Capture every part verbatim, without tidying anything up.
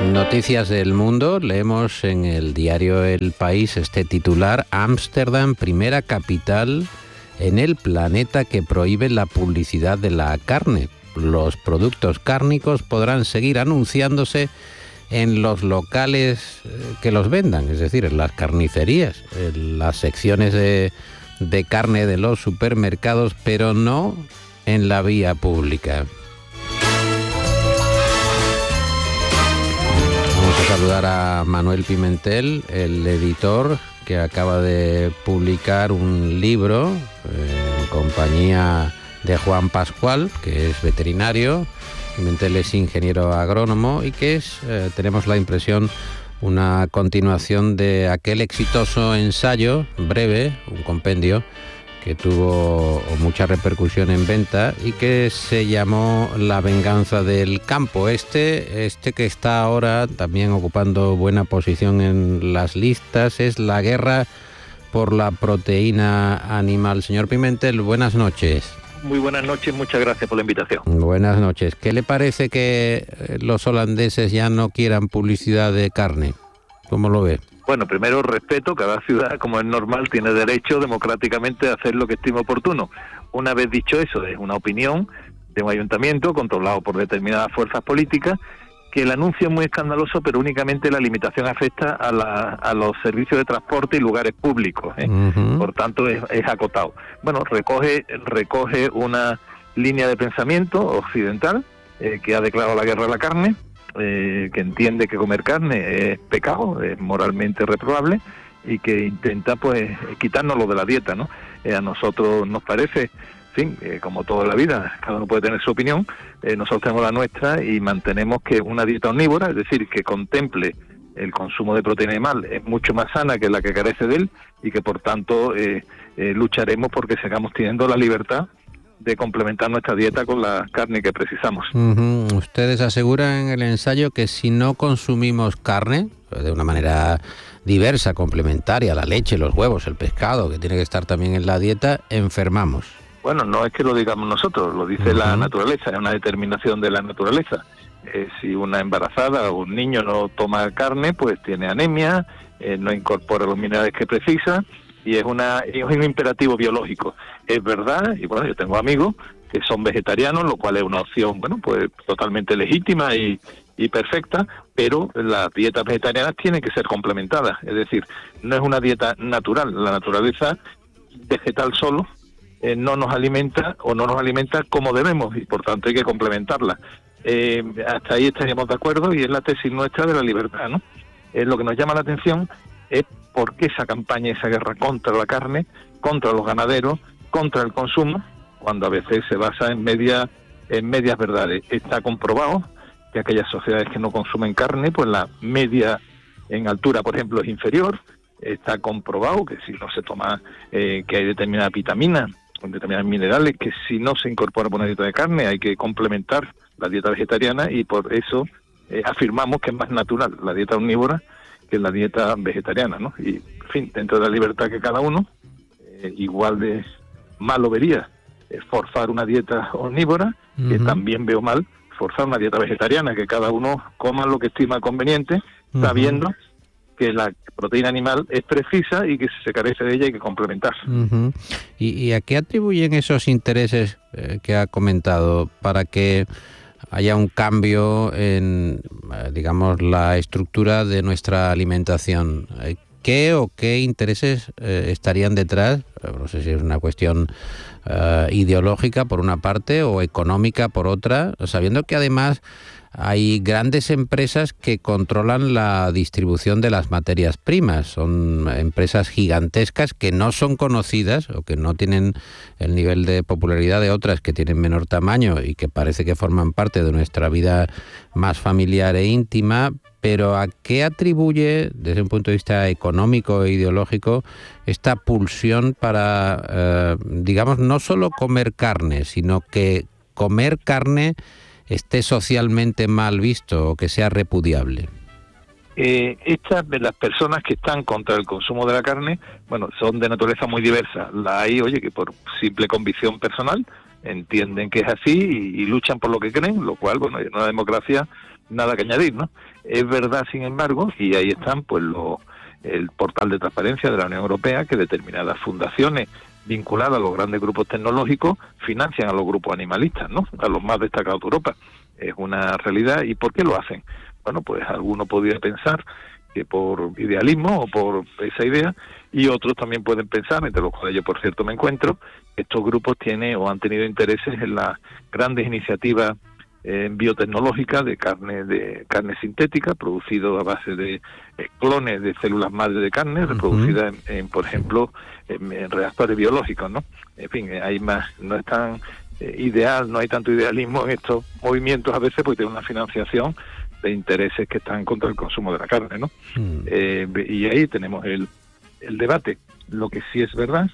Noticias del mundo. Leemos en el diario El País este titular: Ámsterdam, primera capital en el planeta que prohíbe la publicidad de la carne. Los productos cárnicos podrán seguir anunciándose en los locales que los vendan, es decir, en las carnicerías, en las secciones de, de carne de los supermercados, pero no en la vía pública. Vamos a saludar a Manuel Pimentel, el editor que acaba de publicar un libro eh, en compañía de Juan Pascual, que es veterinario. Pimentel es ingeniero agrónomo y que es, eh, tenemos la impresión, una continuación de aquel exitoso ensayo breve, un compendio, que tuvo mucha repercusión en venta y que se llamó La venganza del campo. Este, este que está ahora también ocupando buena posición en las listas es La guerra por la proteína animal. Señor Pimentel, buenas noches. Muy buenas noches, muchas gracias por la invitación. Buenas noches. ¿Qué le parece que los holandeses ya no quieran publicidad de carne? ¿Cómo lo ve? Bueno, primero respeto, cada ciudad, como es normal, tiene derecho democráticamente a hacer lo que estime oportuno. Una vez dicho eso, es una opinión de un ayuntamiento controlado por determinadas fuerzas políticas, que el anuncio es muy escandaloso, pero únicamente la limitación afecta a, la, a los servicios de transporte y lugares públicos, ¿eh? Uh-huh. Por tanto, es, es acotado. Bueno, recoge, recoge una línea de pensamiento occidental eh, que ha declarado la guerra a la carne, eh, que entiende que comer carne es pecado, es moralmente reprobable, y que intenta pues quitárnoslo de la dieta, ¿no? Eh, a nosotros nos parece... Sí, eh, como toda la vida, cada uno puede tener su opinión, eh, nosotros tenemos la nuestra y mantenemos que una dieta omnívora, es decir, que contemple el consumo de proteína animal, es mucho más sana que la que carece de él y que por tanto eh, eh, lucharemos porque sigamos teniendo la libertad de complementar nuestra dieta con la carne que precisamos. Uh-huh. Ustedes aseguran en el ensayo que si no consumimos carne, de una manera diversa, complementaria, la leche, los huevos, el pescado, que tiene que estar también en la dieta, enfermamos. Bueno, no es que lo digamos nosotros, lo dice uh-huh. la naturaleza, es una determinación de la naturaleza. Eh, si una embarazada o un niño no toma carne, pues tiene anemia, eh, no incorpora los minerales que precisa y es, una, es un imperativo biológico. Es verdad, y bueno, yo tengo amigos que son vegetarianos, lo cual es una opción, bueno, pues totalmente legítima y, y perfecta, pero las dietas vegetarianas tienen que ser complementadas, es decir, no es una dieta natural, la naturaleza vegetal solo, Eh, no nos alimenta o no nos alimenta como debemos y por tanto hay que complementarla. Eh, hasta ahí estaríamos de acuerdo y es la tesis nuestra de la libertad, ¿no? Eh, lo que nos llama la atención es por qué esa campaña, esa guerra contra la carne, contra los ganaderos, contra el consumo, cuando a veces se basa en, media, en medias verdades. Está comprobado que aquellas sociedades que no consumen carne, pues la media en altura, por ejemplo, es inferior. Está comprobado que si no se toma, eh, que hay determinadas vitaminas, con determinados minerales que si no se incorpora por una dieta de carne hay que complementar la dieta vegetariana y por eso eh, afirmamos que es más natural la dieta omnívora que la dieta vegetariana, ¿no? Y, en fin, dentro de la libertad que cada uno, eh, igual de malo vería eh, forzar una dieta omnívora, uh-huh. que también veo mal forzar una dieta vegetariana, que cada uno coma lo que estima conveniente, uh-huh. sabiendo que la proteína animal es precisa y que si se carece de ella hay que complementar. Uh-huh. ¿Y, ¿Y a qué atribuyen esos intereses eh, que ha comentado para que haya un cambio en, eh, digamos, la estructura de nuestra alimentación? ¿Qué o qué intereses eh, estarían detrás? No sé si es una cuestión eh, ideológica por una parte o económica por otra, sabiendo que además hay grandes empresas que controlan la distribución de las materias primas. Son empresas gigantescas que no son conocidas o que no tienen el nivel de popularidad de otras que tienen menor tamaño y que parece que forman parte de nuestra vida más familiar e íntima. Pero ¿a qué atribuye, desde un punto de vista económico e ideológico, esta pulsión para, eh, digamos, no solo comer carne, sino que comer carne esté socialmente mal visto o que sea repudiable? Eh, estas, las personas que están contra el consumo de la carne, bueno, son de naturaleza muy diversa. La hay, oye, que por simple convicción personal entienden que es así y, y luchan por lo que creen, lo cual, bueno, en una democracia nada que añadir, ¿no? Es verdad, sin embargo, y ahí están pues los el portal de transparencia de la Unión Europea, que determinadas fundaciones vinculadas a los grandes grupos tecnológicos financian a los grupos animalistas, ¿no? A los más destacados de Europa. Es una realidad. ¿Y por qué lo hacen? Bueno, pues alguno podría pensar que por idealismo o por esa idea, y otros también pueden pensar, entre los cuales yo por cierto me encuentro, que estos grupos tienen o han tenido intereses en las grandes iniciativas eh, biotecnológicas de carne de carne sintética, producido a base de eh, clones de células madre de carne, uh-huh. reproducidas en, en, por ejemplo, en, en reactores biológicos, ¿no? En fin, hay más, no es tan eh, ideal, no hay tanto idealismo en estos movimientos a veces, porque tienen una financiación de intereses que están contra el consumo de la carne, ¿no? Mm. Eh, y ahí tenemos el, el debate. Lo que sí es verdad,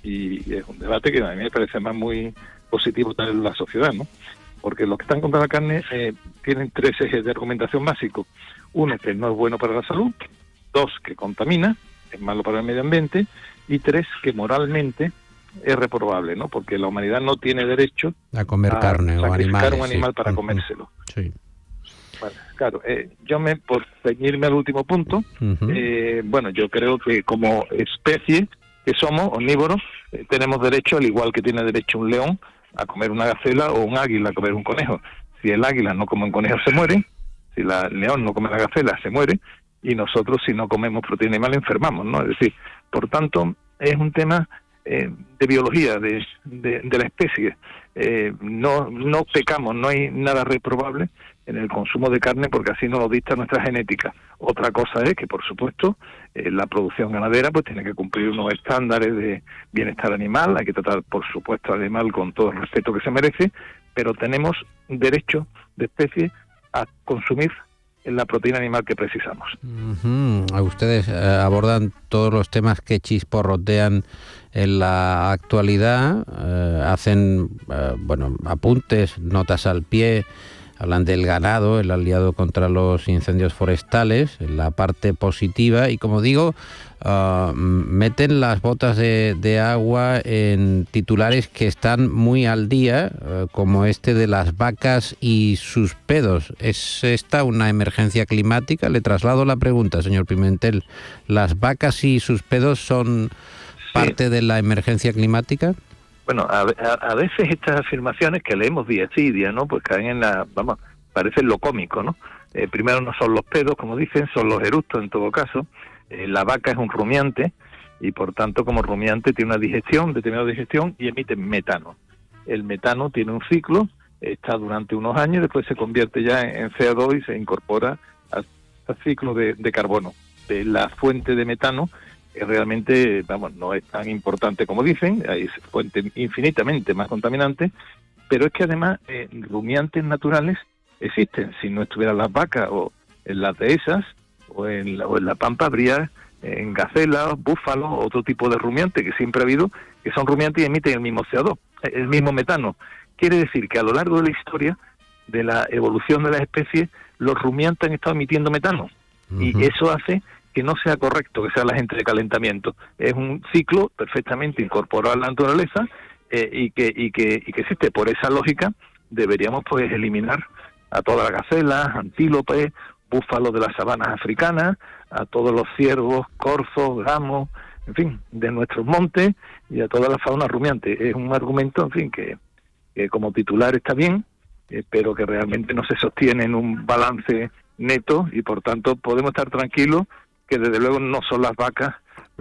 y es un debate que a mí me parece más muy positivo tener en la sociedad, ¿no? Porque los que están contra la carne eh, tienen tres ejes de argumentación básicos. Uno, que no es bueno para la salud. Dos, que contamina, es malo para el medio ambiente. Y tres, que moralmente es reprobable, ¿no? Porque la humanidad no tiene derecho a comer a carne o animales, un animal sí. para uh-huh. comérselo. Sí. Bueno, claro, eh, yo me, por ceñirme al último punto, uh-huh. eh, bueno, yo creo que como especie que somos, omnívoros, eh, tenemos derecho, al igual que tiene derecho un león, a comer una gacela, o un águila a comer un conejo. Si el águila no come un conejo, se muere. Si la, el león no come la gacela, se muere. Y nosotros, si no comemos proteína animal, enfermamos, ¿no? Es decir, por tanto, es un tema eh, de biología, de, de, de la especie. Eh, no, no pecamos, no hay nada reprobable en el consumo de carne, porque así nos lo dicta nuestra genética. Otra cosa es que, por supuesto, eh, la producción ganadera pues tiene que cumplir unos estándares de bienestar animal, hay que tratar, por supuesto, al animal con todo el respeto que se merece, pero tenemos derecho de especie a consumir la proteína animal que precisamos. Uh-huh. Ustedes eh, abordan todos los temas que chisporrotean en la actualidad, eh, hacen eh, bueno apuntes, notas al pie, hablan del ganado, el aliado contra los incendios forestales, la parte positiva, y como digo, uh, meten las botas de, de agua en titulares que están muy al día, uh, como este de las vacas y sus pedos. ¿Es esta una emergencia climática? Le traslado la pregunta, señor Pimentel. ¿Las vacas y sus pedos son parte sí. de la emergencia climática? Bueno, a, a, a veces estas afirmaciones que leemos día sí día, ¿no? Pues caen en la, vamos, parecen lo cómico, ¿no? Eh, primero no son los pedos, como dicen, son los eructos en todo caso. Eh, la vaca es un rumiante y por tanto como rumiante tiene una digestión, determinada digestión, y emite metano. El metano tiene un ciclo, está durante unos años, después se convierte ya en C O dos y se incorpora al, al ciclo de, de carbono. De la fuente de metano que realmente, vamos, no es tan importante como dicen, hay fuentes infinitamente más contaminantes, pero es que además eh, rumiantes naturales existen. Si no estuvieran las vacas o en las dehesas o en la, o en la pampa, habría en gacelas, búfalos, otro tipo de rumiantes que siempre ha habido, que son rumiantes y emiten el mismo C O dos, el mismo metano. Quiere decir que a lo largo de la historia de la evolución de las especies, los rumiantes han estado emitiendo metano, uh-huh. y eso hace que no sea correcto que sea la agente de calentamiento. Es un ciclo perfectamente incorporado a la naturaleza eh, y que y que y que existe. Por esa lógica deberíamos pues eliminar a todas las gacelas, antílopes, búfalos de las sabanas africanas, a todos los ciervos, corzos, gamos, en fin, de nuestros montes, y a toda la fauna rumiante. Es un argumento, en fin, que, que como titular está bien, eh, pero que realmente no se sostiene en un balance neto, y por tanto podemos estar tranquilos que desde luego no son las vacas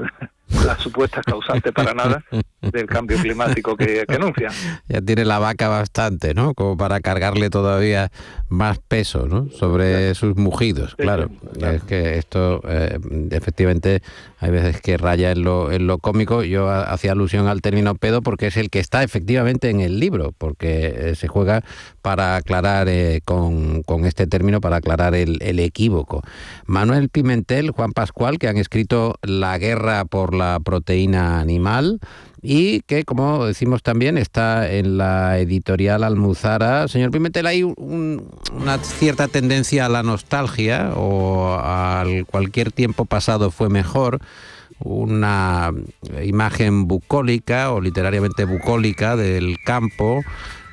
las supuestas causantes para nada del cambio climático que, que anuncian. Ya tiene la vaca bastante, ¿no? Como para cargarle todavía más peso, ¿no? Sobre claro. sus mugidos, claro. Sí, claro. Es que esto, eh, efectivamente, hay veces que raya en lo, en lo cómico. Yo hacía alusión al término pedo porque es el que está efectivamente en el libro, porque eh, se juega para aclarar eh, con, con este término, para aclarar el, el equívoco. Manuel Pimentel, Juan Pascual, que han escrito La guerra por la proteína animal, y que, como decimos también, está en la editorial Almuzara. Señor Pimentel, hay un, una cierta tendencia a la nostalgia, o al cualquier tiempo pasado fue mejor, una imagen bucólica o literariamente bucólica del campo,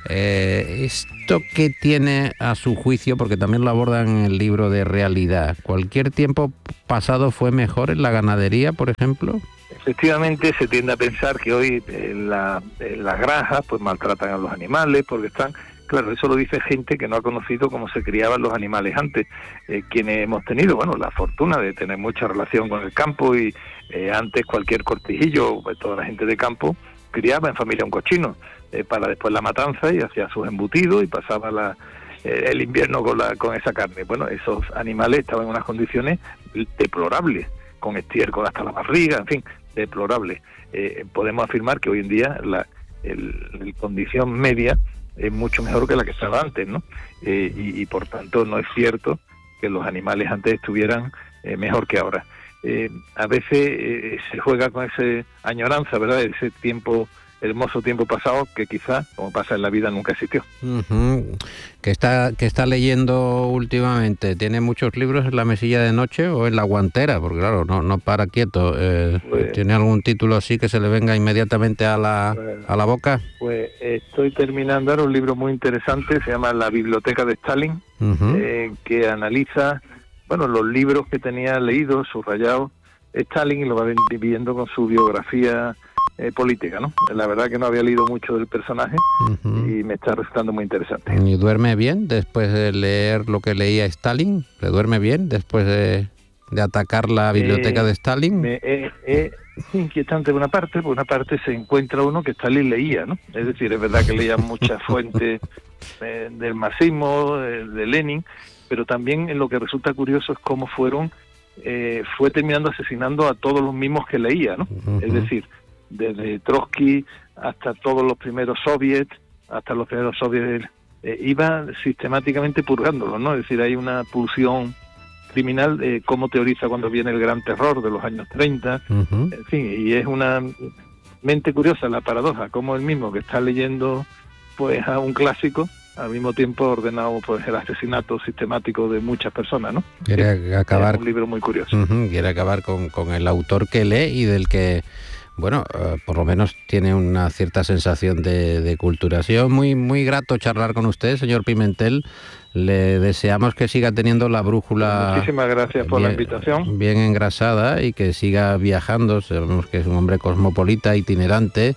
Eh, ¿Esto qué tiene a su juicio? Porque también lo abordan en el libro de Realidad. ¿Cualquier tiempo pasado fue mejor en la ganadería, por ejemplo? Efectivamente, se tiende a pensar que hoy en, la, en las granjas pues maltratan a los animales porque están... Claro, eso lo dice gente que no ha conocido cómo se criaban los animales antes. Eh, quienes hemos tenido, bueno, la fortuna de tener mucha relación con el campo y eh, antes cualquier cortijillo, pues, toda la gente de campo criaba en familia un cochino eh, para después la matanza y hacía sus embutidos y pasaba la, eh, el invierno con, la, con esa carne. Bueno, esos animales estaban en unas condiciones deplorables, con estiércol hasta la barriga, en fin, deplorables. Eh, podemos afirmar que hoy en día la el, el condición media es mucho mejor que la que estaba antes, ¿no? Eh, y, y por tanto no es cierto que los animales antes estuvieran eh, mejor que ahora. Eh, a veces eh, se juega con esa añoranza, ¿verdad? Ese tiempo, hermoso tiempo pasado que quizás, como pasa en la vida, nunca existió. Uh-huh. ¿Qué está, qué está leyendo últimamente? ¿Tiene muchos libros en la mesilla de noche o en la guantera? Porque claro, no, no para quieto. Eh, pues, ¿tiene algún título así que se le venga inmediatamente a la, pues, a la boca? Pues estoy terminando ahora un libro muy interesante, se llama La Biblioteca de Stalin, uh-huh. eh, que analiza, bueno, los libros que tenía leídos, subrayados, Stalin, y lo va dividiendo con su biografía Eh, política, ¿no? La verdad que no había leído mucho del personaje, uh-huh. y me está resultando muy interesante. ¿Y duerme bien después de leer lo que leía Stalin? ¿Le duerme bien después de, de atacar la biblioteca eh, de Stalin? Es eh, eh, inquietante por una parte, por una parte se encuentra uno que Stalin leía, ¿no? Es decir, es verdad que leía muchas fuentes eh, del marxismo, de, de Lenin, pero también en lo que resulta curioso es cómo fueron, eh, fue terminando asesinando a todos los mismos que leía, ¿no? Uh-huh. Es decir, desde Trotsky hasta todos los primeros soviets, hasta los primeros soviets, eh, iba sistemáticamente purgándolos, ¿no? Es decir, hay una pulsión criminal, eh, cómo teoriza cuando viene el gran terror de los años treinta, uh-huh. En fin, y es una mente curiosa la paradoja, como el mismo que está leyendo pues a un clásico, al mismo tiempo ha ordenado pues el asesinato sistemático de muchas personas, ¿no? Quiere acabar, es un libro muy curioso. Uh-huh, quiere acabar con, con el autor que lee y del que... Bueno, uh, por lo menos tiene una cierta sensación de, de cultura. Ha sido muy, muy grato charlar con usted, señor Pimentel. Le deseamos que siga teniendo la brújula... Muchísimas gracias por bien, la invitación. Bien engrasada y que siga viajando. Sabemos que es un hombre cosmopolita, itinerante.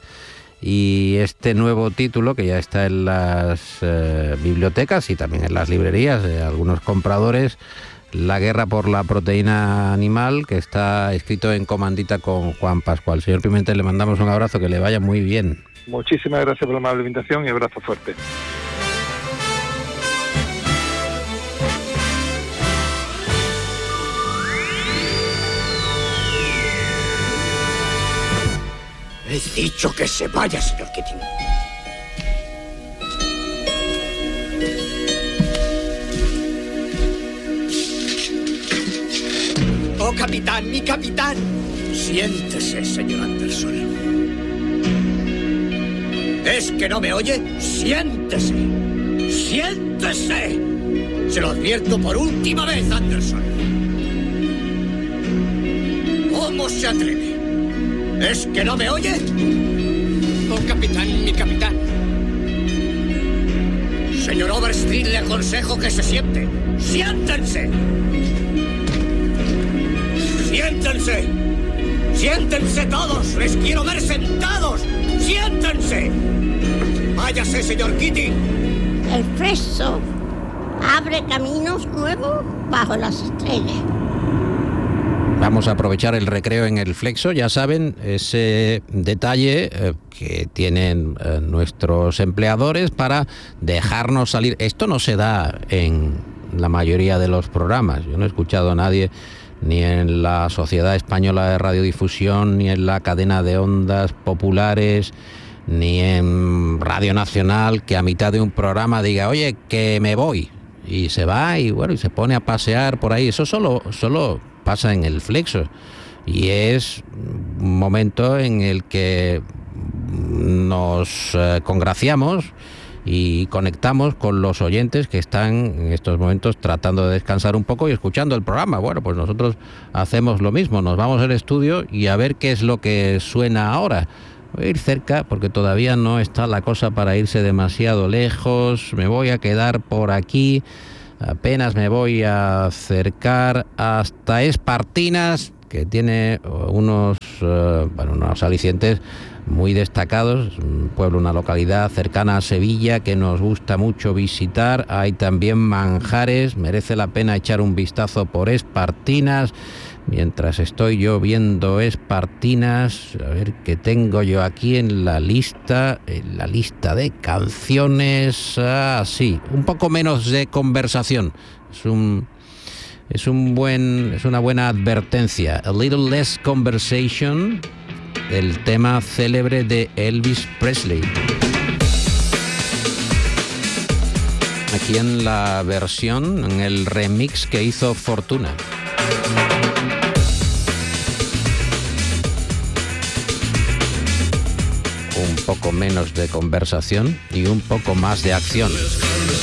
Y este nuevo título, que ya está en las eh, bibliotecas y también en las librerías de algunos compradores... La guerra por la proteína animal, que está escrito en comandita con Juan Pascual. Señor Pimentel, le mandamos un abrazo, que le vaya muy bien. Muchísimas gracias por la amable invitación y abrazo fuerte. He dicho que se vaya, señor Keating. ¡Oh, capitán, mi capitán! Siéntese, señor Anderson. ¿Es que no me oye? ¡Siéntese! ¡Siéntese! Se lo advierto por última vez, Anderson. ¿Cómo se atreve? ¿Es que no me oye? ¡Oh, capitán, mi capitán! Señor Overstreet, le aconsejo que se siente. ¡Siéntense! ¡Siéntense! ¡Siéntense todos! ¡Les quiero ver sentados! ¡Siéntense! ¡Váyase, señor Keating! El Flexo abre caminos nuevos bajo las estrellas. Vamos a aprovechar el recreo en el Flexo, ya saben, ese detalle eh, que tienen eh, nuestros empleadores para dejarnos salir. Esto no se da en la mayoría de los programas. Yo no he escuchado a nadie, ni en la Sociedad Española de Radiodifusión, ni en la cadena de ondas populares, ni en Radio Nacional, que a mitad de un programa diga, oye, que me voy, y se va y bueno, y se pone a pasear por ahí. Eso solo, solo pasa en el Flexo, y es un momento en el que nos eh, congraciamos y conectamos con los oyentes que están en estos momentos tratando de descansar un poco y escuchando el programa. Bueno, pues nosotros hacemos lo mismo, nos vamos al estudio y a ver qué es lo que suena ahora. voy a ir cerca porque todavía no está la cosa para irse demasiado lejos, me voy a quedar por aquí, apenas me voy a acercar hasta Espartinas, que tiene unos, uh, bueno, unos alicientes muy destacados, un pueblo, una localidad cercana a Sevilla que nos gusta mucho visitar. Hay también manjares, merece la pena echar un vistazo por Espartinas. Mientras estoy yo viendo Espartinas, a ver qué tengo yo aquí en la lista, en la lista de canciones. Ah, sí, un poco menos de conversación. Es un es un buen es una buena advertencia. A little less conversation, el tema célebre de Elvis Presley. Aquí en la versión, en el remix que hizo Fortuna. Un poco menos de conversación y un poco más de acción.